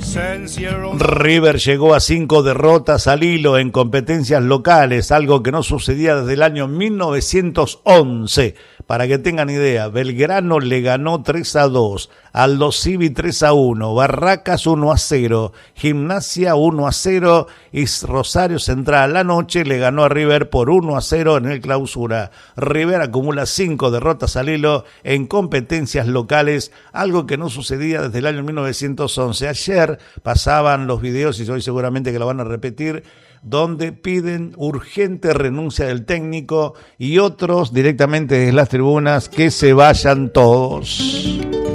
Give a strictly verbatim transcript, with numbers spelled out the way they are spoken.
River llegó a cinco derrotas al hilo en competencias locales, algo que no sucedía desde el año mil novecientos once. Para que tengan idea, Belgrano le ganó tres a dos, Aldo Civi tres a uno, Barracas uno a cero, Gimnasia uno a cero y Rosario Central anoche le ganó a River por uno a cero en el Clausura. River acumula cinco derrotas al hilo en competencias locales, algo que no sucedía desde el año mil novecientos once. Ayer pasaban los videos, y hoy seguramente que lo van a repetir, donde piden urgente renuncia del técnico y otros directamente desde las tribunas que se vayan todos.